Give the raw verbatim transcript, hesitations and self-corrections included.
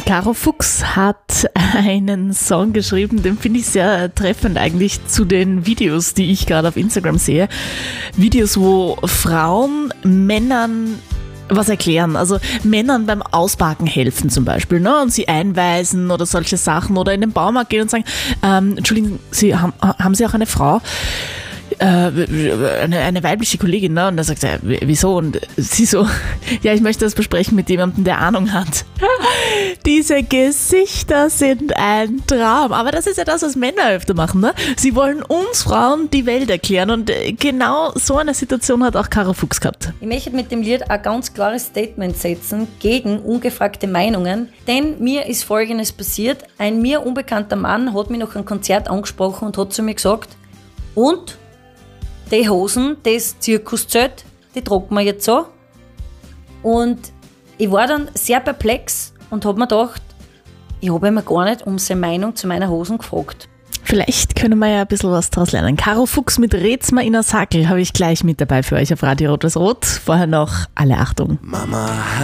Caro Fuchs hat einen Song geschrieben, den finde ich sehr treffend eigentlich zu den Videos, die ich gerade auf Instagram sehe. Videos, wo Frauen Männern was erklären, also Männern beim Auspacken helfen zum Beispiel, ne, und sie einweisen oder solche Sachen oder in den Baumarkt gehen und sagen, ähm, Entschuldigen, Sie haben, haben Sie auch eine Frau? Eine, eine weibliche Kollegin, ne? Und da sagt er, wieso? Und sie so, ja, ich möchte das besprechen mit jemandem, der Ahnung hat. Diese Gesichter sind ein Traum. Aber das ist ja das, was Männer öfter machen, ne? Sie wollen uns Frauen die Welt erklären und genau so eine Situation hat auch Caro Fuchs gehabt. Ich möchte mit dem Lied ein ganz klares Statement setzen gegen ungefragte Meinungen, denn mir ist Folgendes passiert. Ein mir unbekannter Mann hat mich nach einem Konzert angesprochen und hat zu mir gesagt, und die Hosen, das Zirkuszelt, die tragen wir jetzt so. Und ich war dann sehr perplex und habe mir gedacht, ich habe immer gar nicht um seine Meinung zu meiner Hosen gefragt. Vielleicht können wir ja ein bisschen was daraus lernen. Caro Fuchs mit Red's mal in a Sackel habe ich gleich mit dabei für euch auf Radio Rot-Weiß Rot. Vorher noch alle Achtung. Mama.